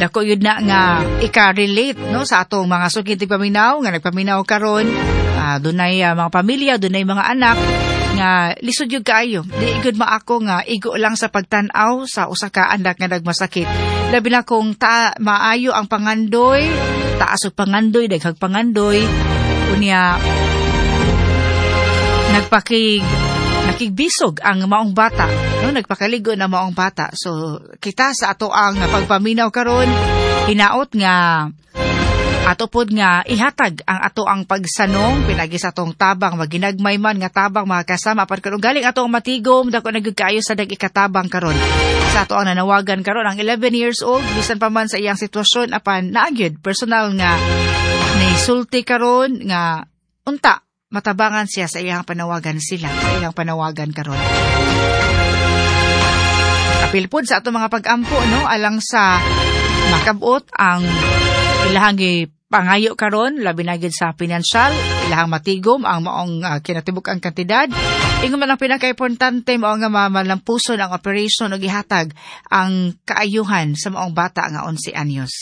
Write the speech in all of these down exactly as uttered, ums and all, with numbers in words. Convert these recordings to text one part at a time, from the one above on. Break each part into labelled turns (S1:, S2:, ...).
S1: dako yun na nga ika-relate no sa atong mga sukintig paminaw nga nagpaminaw karon, uh, dunay uh, mga pamilya, dunay mga anak nga lisod yun kaayo. Di igod ma ako nga igo lang sa pagtan-aw sa usa ka anak nga nagmasakit. Labi na kung ta maayo ang pangandoy, taas og pangandoy, daghang pangandoy, unya nagpakig nakigbisog ang maong bata, no, nagpakaligo na maong bata. So kita sa ato ang pagpaminaw karon, hinaot nga ato pod nga ihatag ang ato ang pagsanong pinagi sa atong tabang maginagmay man nga tabang mga kasama apan karon galing ato ang matigom dako nagud kaayo sa dag ikatabang karon sa ato ang nanawagan karon ang eleven years old bisan pa man sa iyang sitwasyon apan naagyud personal nga naisulti karon nga unta matabangan siya sa iyang panawagan sila, sa iyang panawagan karon. Apil po sa ato mga pag-ampo, no, alang sa makabot ang ilahang pangayo karon, labi na gid sa pinansyal, ilahang matigom ang maong uh, kinatibuk ang kantidad. Ingon man ang pinaka-importante mao nga malampuson ang operation o gihatag ang kaayuhan sa maong bata nga eleven anyos.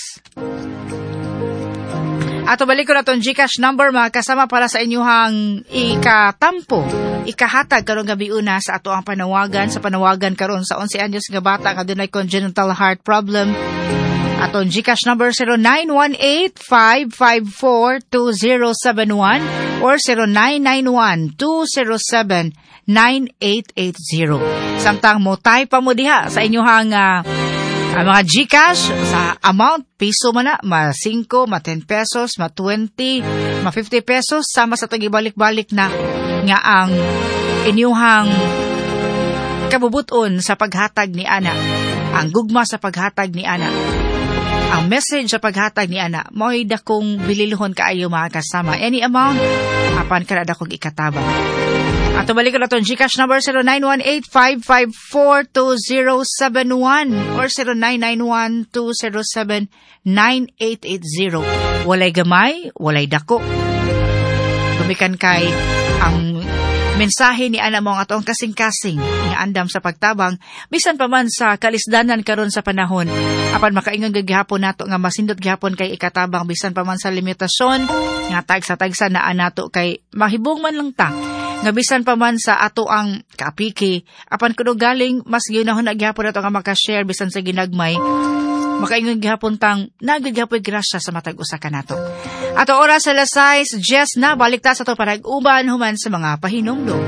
S1: Ato balik ko na itong GCash number mga kasama para sa inyuhang ikatampo, ikahatag karong gabi una sa ato ang panawagan, sa panawagan karon sa eleven anyos nga bata nga dunay congenital heart problem. Atong GCash number zero nine one eight, five five four, two zero seven one or zero nine nine one, two zero seven, nine eight eight zero. Samtang mo type pa mo diha sa inyuhang uh, ang mga GCash sa amount, piso man na, ma five, ma ten pesos, ma twenty, ma fifty pesos, sama sa tagibalik-balik na nga ang inyuhang kabubuton sa paghatag ni Ana. Ang gugma sa paghatag ni Ana. Ang message sa paghatag ni Ana, mo'y dakong bililhon kaayo mga kasama. Any amount, apan ka na dakong ikatabang. At tumalik ko na itong GCash number zero nine one eight, five five four, two zero seven one or zero nine nine one, two zero seven, nine eight eight zero. Walay gamay, walay dako. Gumikan kay ang mensahe ni Ana mo ang atong kasing-kasing nga andam sa pagtabang bisan pa man sa kalisdanan karon sa panahon. Apan makaingon gid gihapon nato nga masindot gihapon kay ikatabang bisan pa man sa limitasyon nga tagsa-tagsa na anato kay mahibong man lang ta. Nga bisan pa man sa ato ang kaapiki, apan kuno galing mas ginahon na gihapon nato nga maka-share bisan sa ginagmay. Makaingon gihapon tang nagud gihapon grasya sa matag usa kanato. Ato oras sa lasais, Jess na balik ta sa ato panag-uban human sa mga pahinumdom.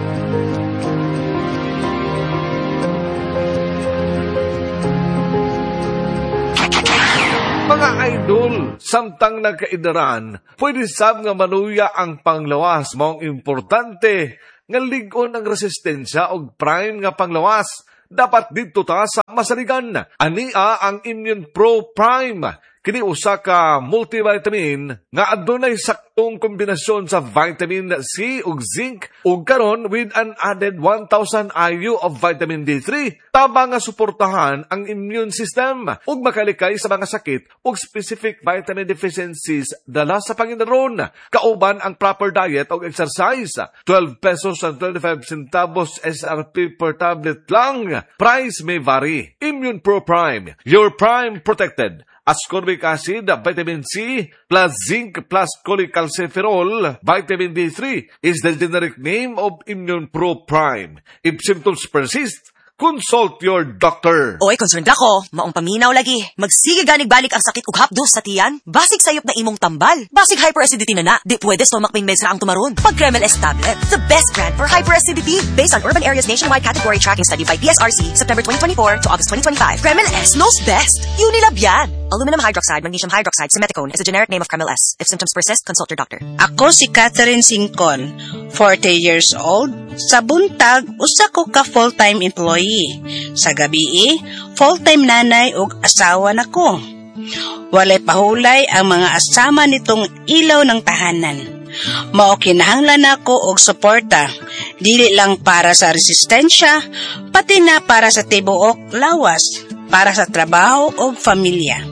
S2: Mga idol, samtang nagkaidaran, pwede sab nga manuya ang panglawas maong importante nga ligon ang resistensya og prime nga panglawas. Dapat dito ta sa masaligan. Ania ang Immune Pro Prime. Kini usa ka multivitamin nga adunay saktong kombinasyon sa vitamin C ug zinc ug karon with an added one thousand I U of vitamin D three tabang nga suportahan ang immune system ug makalikay sa mga sakit ug specific vitamin deficiencies dala sa Panginoon. Kauban ang proper diet ug exercise. twelve pesos and twenty-five centavos S R P per tablet lang. Price may vary. Immune Pro Prime, your prime protected. Ascorbic acid, vitamin C, plus zinc, plus cholecalciferol, vitamin D three is the generic name of Immune Pro Prime. If symptoms persist, consult your doctor.
S3: Oy, concerned ako. Maong paminaw lagi. Magsige ganig balik ang sakit ug hapdos sa tiyan. Basig sayop na imong tambal. Basig hyperacidity na na. Di pwede stomach pain meds ra ang tumaron. Pag Kremel S tablet, the best brand for hyperacidity. Based on Urban Areas Nationwide Category Tracking Study by P S R C, September twenty twenty-four to August twenty twenty-five. Kremel S knows best. Unilab yan. Aluminum hydroxide, magnesium hydroxide, simeticone is a generic name of Kremel S. If symptoms persist, consult your doctor.
S4: Ako si Catherine Singcon, forty years old. Sa buntag, usa ko ka full-time employee. Sa gabi, full-time nanay ug asawa nako. Walay pahulay ang mga asama nitong ilaw ng tahanan. Mao kinahanglan nako og suporta, dili lang para sa resistensya, pati na para sa tibuok lawas, para sa trabaho ug pamilya.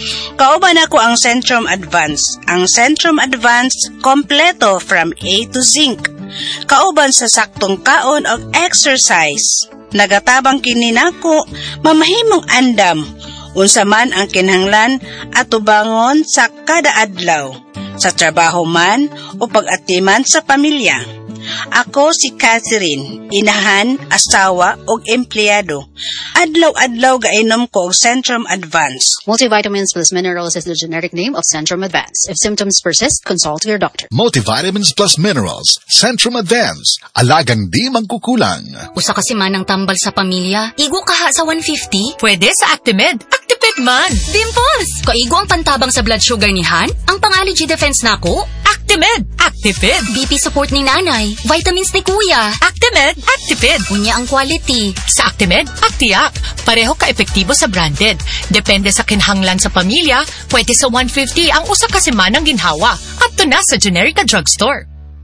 S4: Kauban ako ang Centrum Advance. Ang Centrum Advance kompleto from A to Zinc. Kauban sa saktong kaon og exercise. Nagatabang kini nako mamahimong andam unsa man ang kinahanglan atubangon sa kada adlaw, sa trabaho man o pag-atiman sa pamilya. Ako si Catherine, inahan, asawa ug empleyado. Adlaw-adlaw gainom ko og Centrum Advance.
S5: Multivitamins plus minerals is the generic name of Centrum Advance. If symptoms persist, consult your doctor.
S6: Multivitamins plus minerals, Centrum Advance. Alagang di mangkukulang.
S7: Usa kasi man ang tambal sa pamilya. Igo kaha sa one fifty?
S8: Pwede sa Actimed. Actipid man.
S7: Dimples! Kaigo ang pantabang sa blood sugar ni Han? Ang pang-allergy defense nako?
S8: Actimed. Actipid.
S7: B P support ni nanay. Vitamins ni kuya.
S8: Actimed. Actipid.
S7: Unya ang quality.
S8: Sa Actimed, Actiac. Pareho ka-epektibo sa branded. Depende sa kinhanglan sa pamilya, pwede sa one fifty ang usa ka semanang ginhawa. Adto na sa Generica Drugstore.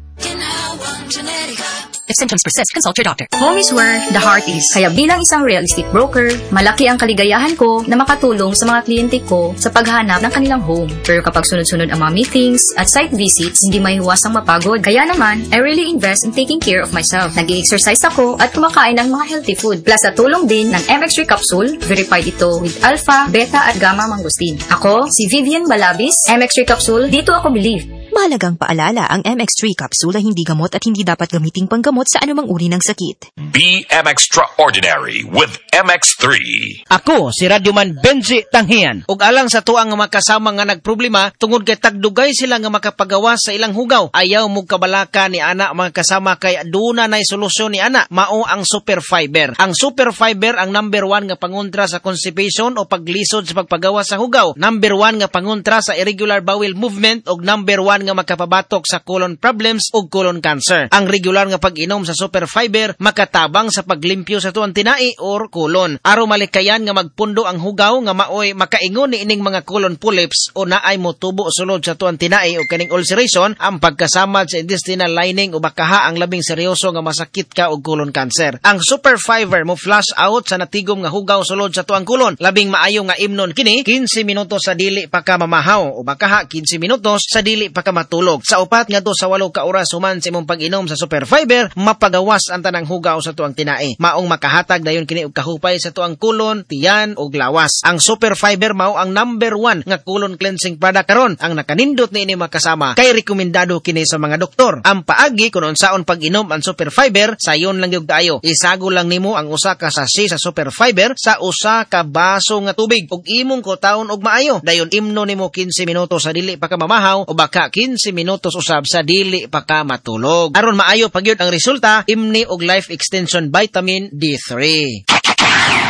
S7: If symptoms persist, consult your doctor.
S9: Home is where the heart is. Kaya bilang isang real estate broker, malaki ang kaligayahan ko na makatulong sa mga kliyente ko sa paghanap ng kanilang home. Pero kapag sunod-sunod ang mga meetings at site visits, hindi maiiwasang mapagod. Kaya naman, I really invest in taking care of myself. Nag-i-exercise ako at kumakain ng mga healthy food. Plus sa tulong din ng M X three capsule, verified ito with alpha, beta at gamma mangosteen. Ako, si Vivian Balabis, M X three capsule, dito ako believe.
S10: Mahalagang paalala, ang M X three capsule ay hindi gamot at hindi dapat gamiting panggamot sa anumang uri ng sakit.
S11: Be M Extraordinary with M X three.
S12: Ako, si Radyoman Benji Tanghian. Ug alang sa tuang nga makasama nga nagproblema, tungod kay tagdugay sila nga makapagawa sa ilang hugaw. Ayaw mong kabalaka ni ana mga kasama kay aduna nay solusyon ni ana. Mao ang Super Fiber. Ang Super Fiber ang number one nga pangontra sa constipation o paglisod sa pagpagawa sa hugaw. Number one nga pangontra sa irregular bowel movement ug number one nga makapabatok sa colon problems ug colon cancer. Ang regular nga pag-inom sa Super Fiber makatabang sa paglimpyo sa tuang tinai or colon. Aron malikayan nga magpundo ang hugaw nga maoy makaingon ni ining mga colon polyps o naay motubo sulod sa tuang tinai o kaning ulceration, ang pagkasamad sa intestinal lining o bakaha ang labing seryoso nga masakit ka og colon cancer. Ang Super Fiber mo flush out sa natigom nga hugaw sulod sa tuang colon. Labing maayo nga imnon kini fifteen minutos sa dili pa ka mamahaw o bakaha fifteen minutos sa dili pa ka matulog. Sa upat nga do sa walo ka oras human sa imong pag-inom sa Super Fiber, mapagawas ang tanang hugaw sa tuang tinai. Maong makahatag dayon kini og kahupay sa tuang kulon, tiyan ug lawas. Ang Super Fiber mao ang number one nga colon cleansing product karon. Ang nakanindot ni ini makasama kay rekomendado kini sa mga doktor. Ang paagi kun unsaon pag-inom ang Super Fiber, sayon lang gyud kaayo. Isago lang nimo ang usa ka sachet sa Super Fiber sa usa ka baso nga tubig ug imong kutahon og maayo. Dayon imno nimo fifteen minutos sa dili pa ka mamahaw o baka fifteen minutos usab sa dili pa ka matulog. Aron maayo pagyud ang resulta, imni og Life Extension Vitamin D three.